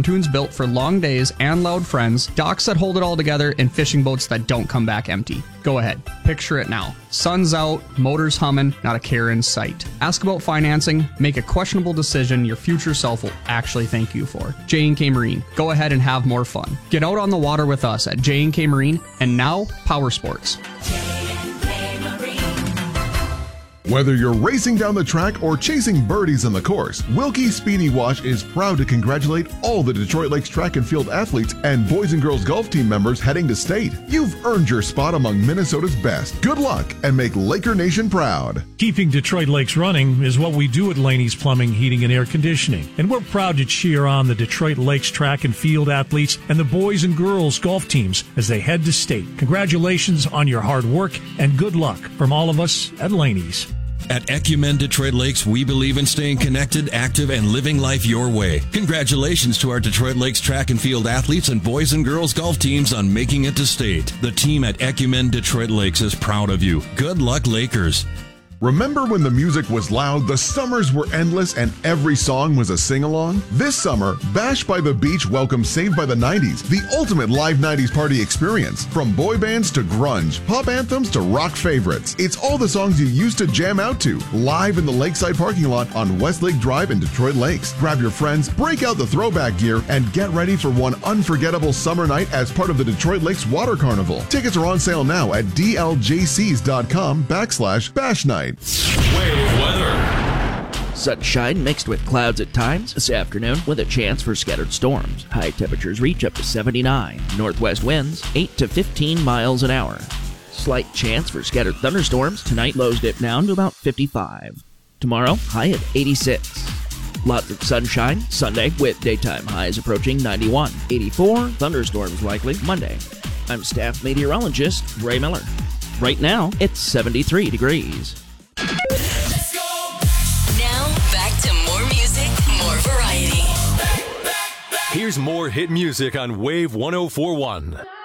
pontoons built for long days and loud friends, docks that hold it all together, and fishing boats that don't come back empty. Go ahead, picture it now. Sun's out, motors humming, not a care in sight. Ask about financing, make a questionable decision your future self will actually thank you for. J&K Marine. Go ahead and have more fun. Get out on the water with us at J&K Marine, and now Power Sports. Whether you're racing down the track or chasing birdies on the course, Wilkie Speedy Wash is proud to congratulate all the Detroit Lakes track and field athletes and boys and girls golf team members heading to state. You've earned your spot among Minnesota's best. Good luck and make Laker Nation proud. Keeping Detroit Lakes running is what we do at Laney's Plumbing, Heating, and Air Conditioning. And we're proud to cheer on the Detroit Lakes track and field athletes and the boys and girls golf teams as they head to state. Congratulations on your hard work and good luck from all of us at Laney's. At Ecumen Detroit Lakes, we believe in staying connected, active, and living life your way. Congratulations to our Detroit Lakes track and field athletes and boys and girls golf teams on making it to state. The team at Ecumen Detroit Lakes is proud of you. Good luck, Lakers. Remember when the music was loud, the summers were endless, and every song was a sing-along? This summer, Bash by the Beach welcomes Saved by the 90s, the ultimate live 90s party experience. From boy bands to grunge, pop anthems to rock favorites. It's all the songs you used to jam out to, live in the Lakeside parking lot on Westlake Drive in Detroit Lakes. Grab your friends, break out the throwback gear, and get ready for one unforgettable summer night as part of the Detroit Lakes Water Carnival. Tickets are on sale now at dljcs.com/Bash Night. Wave weather. Sunshine mixed with clouds at times this afternoon with a chance for scattered storms. High temperatures reach up to 79. Northwest winds 8 to 15 miles an hour. Slight chance for scattered thunderstorms. Tonight lows dip down to about 55. Tomorrow, high at 86. Lots of sunshine Sunday with daytime highs approaching 91. 84, thunderstorms likely Monday. I'm staff meteorologist Ray Miller. Right now, it's 73 degrees. Let's go. Now, back to more music, more variety. Here's more hit music on Wave 104.1.